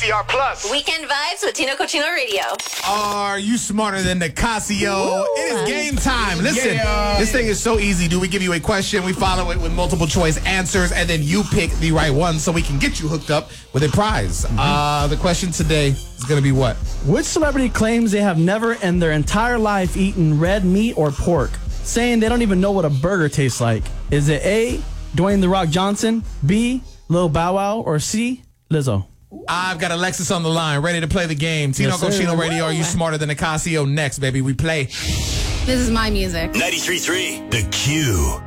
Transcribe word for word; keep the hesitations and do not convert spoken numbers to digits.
C R Plus. Weekend vibes with Tino Cochino Radio. Are you smarter than the Casio? It is game time. Listen, Yeah. this thing is so easy, dude. We give you a question, we follow it with multiple choice answers, and then you pick the right one so we can get you hooked up with a prize. Mm-hmm. Uh, the question today is going to be what? Which celebrity claims they have never in their entire life eaten red meat or pork, saying they don't even know what a burger tastes like? Is it A, Dwayne The Rock Johnson, B, Lil Bow Wow, or C, Lizzo? I've got Alexis on the line, ready to play the game. Tino Yes, sir. Cochino Radio, are you smarter than the Casio? Next, baby, we play. This is my music. ninety-three point three The Q.